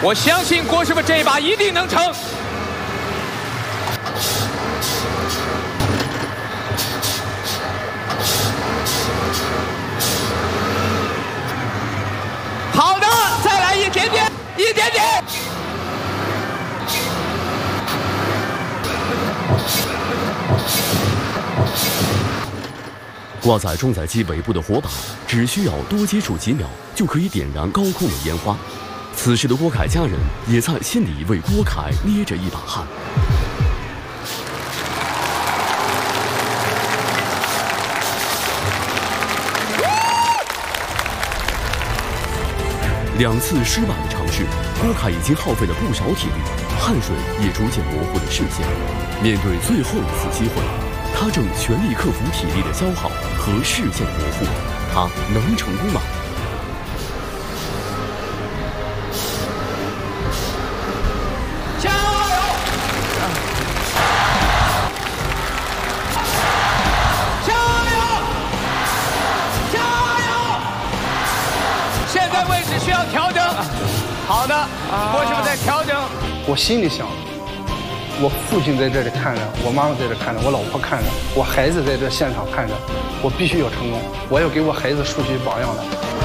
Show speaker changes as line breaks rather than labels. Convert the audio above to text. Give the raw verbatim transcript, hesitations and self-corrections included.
我相信郭师傅这一把一定能成。好的，再来一点点，一点点。
挂在重载机尾部的火把，只需要多接触几秒，就可以点燃高空的烟花。此时的郭凯家人也在心里为郭凯捏着一把汗。两次失败的尝试，郭凯已经耗费了不少体力，汗水也逐渐模糊了视线。面对最后一次机会，他正全力克服体力的消耗和视线的模糊，他能成功吗？
加油！加油！加油！现在位置需要调整。好的，郭师傅在调整。
我心里想，我父亲在这里看着，我妈妈在这看着，我老婆看着，我孩子在这现场看着，我必须要成功，我要给我孩子树起榜样来。